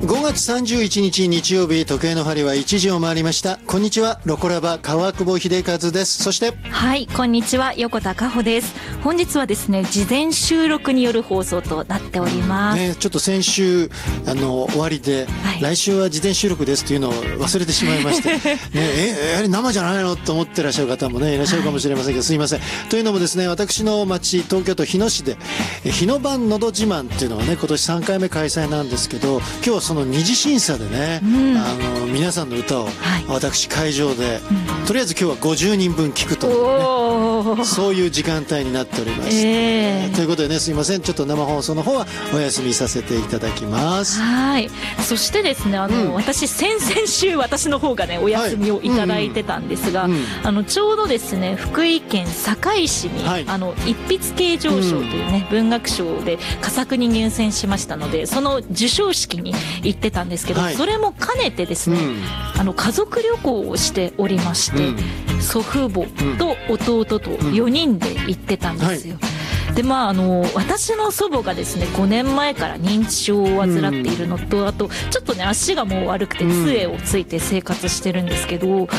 5月31日日曜日、時計の針は1時を回りました。こんにちは、ロコラバ川久保秀和です。そしてはい、こんにちは、横田佳穂です。本日はですね、事前収録による放送となっております、 ちょっと先週終わりで、来週は事前収録ですというのを忘れてしまいましてやはり生じゃないのと思ってらっしゃる方もねいらっしゃるかもしれませんけど、すいません。というのもですね、私の町東京都日野市で日野版のど自慢っていうのがね今年3回目開催なんですけど、今日はその二次審査でね、皆さんの歌を私会場で、とりあえず今日は50人分聞くというね、そういう時間帯になっております、ということでね、すいません、ちょっと生放送の方はお休みさせていただきます。 はい。そしてですね、私先々週私の方がねお休みをいただいてたんですが、ちょうどですね福井県坂井市に、一筆啓上賞というね、文学賞で佳作に入選しましたので、その授賞式に行ってたんですけど、それも兼ねてですね、家族旅行をしておりまして、祖父母と弟と4人で行ってたんですよ。で私の祖母がですね5年前から認知症を患っているのと、あとちょっとね足がもう悪くて杖をついて生活してるんですけど、